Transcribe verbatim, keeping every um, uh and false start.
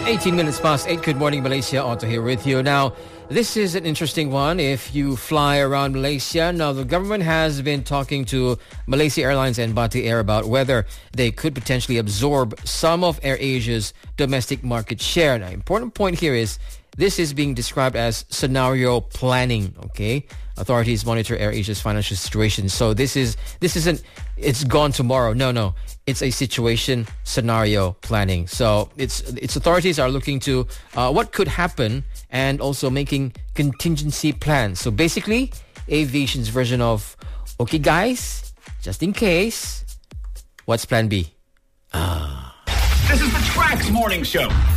eighteen minutes past eight. Good morning, Malaysia. Otto here with you. Now, this is an interesting one if you fly around Malaysia. Now, the government has been talking to Malaysia Airlines and Bati Air about whether they could potentially absorb some of AirAsia's domestic market share. Now, important point here is this is being described as scenario planning, okay? Authorities monitor AirAsia's financial situation. So this is this isn't it's gone tomorrow. No, no. It's a situation scenario planning. So it's its authorities are looking to uh, what could happen and also making contingency plans. So basically, aviation's version of, okay guys, just in case, what's plan B? Ah. This is the Trax Morning Show.